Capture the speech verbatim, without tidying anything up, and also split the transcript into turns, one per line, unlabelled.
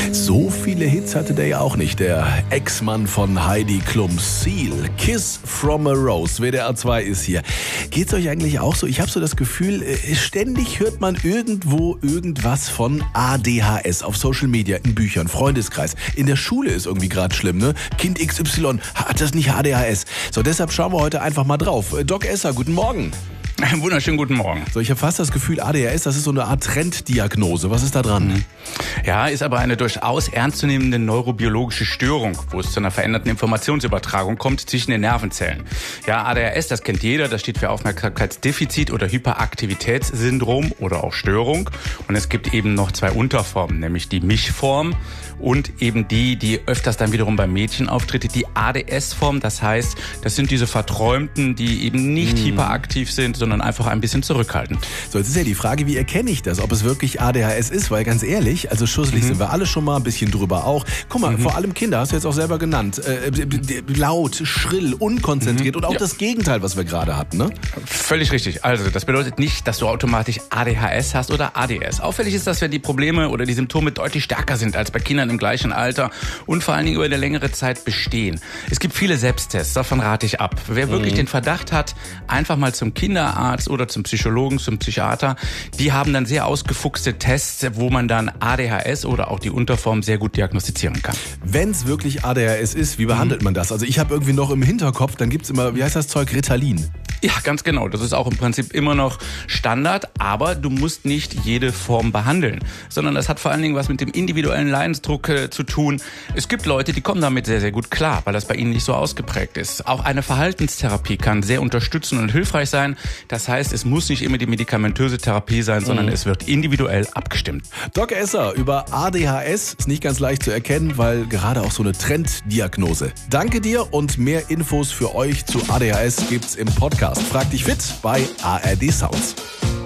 So viele Hits hatte der ja auch nicht, der Ex-Mann von Heidi Klum. Seal, Kiss from a Rose, W D R zwei ist hier. Geht's euch eigentlich auch so? Ich habe so das Gefühl, ständig hört man irgendwo irgendwas von A D H S auf Social Media, in Büchern, Freundeskreis. In der Schule ist irgendwie gerade schlimm, ne? Kind X Y, hat das nicht A D H S? So, deshalb schauen wir heute einfach mal drauf. Doc Esser, guten Morgen.
Einen wunderschönen guten Morgen.
So, ich habe fast das Gefühl, A D H S, das ist so eine Art Trenddiagnose. Was ist da dran?
Ja, ist aber eine durchaus ernstzunehmende neurobiologische Störung, wo es zu einer veränderten Informationsübertragung kommt zwischen den Nervenzellen. Ja, A D H S, das kennt jeder, das steht für Aufmerksamkeitsdefizit oder Hyperaktivitätssyndrom oder auch Störung. Und es gibt eben noch zwei Unterformen, nämlich die Mischform und eben die, die öfters dann wiederum beim Mädchen auftritt, die A D S-Form. Das heißt, das sind diese Verträumten, die eben nicht hm. hyperaktiv sind, sondern einfach ein bisschen zurückhaltend.
So, jetzt ist ja die Frage, wie erkenne ich das, ob es wirklich A D H S ist, weil ganz ehrlich, also schusselig mhm. sind wir alle schon mal, ein bisschen drüber auch. Guck mal, mhm. vor allem Kinder, hast du jetzt auch selber genannt, äh, laut, schrill, unkonzentriert mhm. und auch ja. das Gegenteil, was wir gerade hatten, ne?
Völlig richtig. Also, das bedeutet nicht, dass du automatisch A D H S hast oder A D S. Auffällig ist das, wenn die Probleme oder die Symptome deutlich stärker sind als bei Kindern im gleichen Alter und vor allen Dingen über eine längere Zeit bestehen. Es gibt viele Selbsttests, davon rate ich ab. Wer mhm. wirklich den Verdacht hat, einfach mal zum Kinderarzt oder zum Psychologen, zum Psychiater, die haben dann sehr ausgefuchste Tests, wo man dann A D H S oder auch die Unterform sehr gut diagnostizieren kann.
Wenn es wirklich A D H S ist, wie behandelt mhm. man das? Also ich habe irgendwie noch im Hinterkopf, dann gibt's immer, wie heißt das Zeug, Ritalin.
Ja, ganz genau. Das ist auch im Prinzip immer noch Standard, aber du musst nicht jede Form behandeln, sondern das hat vor allen Dingen was mit dem individuellen Leidensdruck äh, zu tun. Es gibt Leute, die kommen damit sehr, sehr gut klar, weil das bei ihnen nicht so ausgeprägt ist. Auch eine Verhaltenstherapie kann sehr unterstützend und hilfreich sein. Das heißt, es muss nicht immer die medikamentöse Therapie sein, sondern mhm. es wird individuell abgestimmt.
Doc Esser über A D H S ist nicht ganz leicht zu erkennen, weil gerade auch so eine Trenddiagnose. Danke dir und mehr Infos für euch zu A D H S gibt's im Podcast. Frag dich fit bei A R D Sounds.